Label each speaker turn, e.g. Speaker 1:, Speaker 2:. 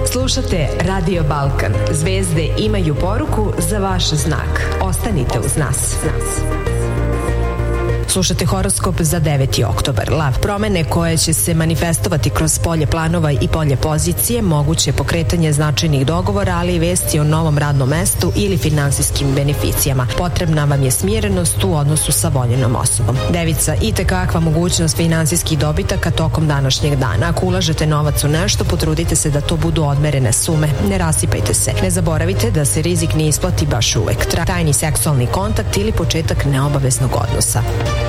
Speaker 1: Slušate Radio Balkan. Zvezde imaju poruku za vaš znak. Ostanite uz nas. Slušate horoskop za 9. oktobar. Lav, promene koje će se manifestovati kroz polje planova i polje pozicije, moguće pokretanje značajnih dogovora, ali i vesti o novom radnom mestu ili finansijskim beneficijama. Potrebna vam je smirenost u odnosu sa voljenom osobom. Devica, itekakva mogućnost finansijskih dobitaka tokom današnjeg dana. Ako ulažete novac u nešto, potrudite se da to budu odmerene sume. Ne rasipajte se. Ne zaboravite da se rizik ne isplati baš uvek. Tajni seksualni kontakt ili početak neobaveznog odnosa.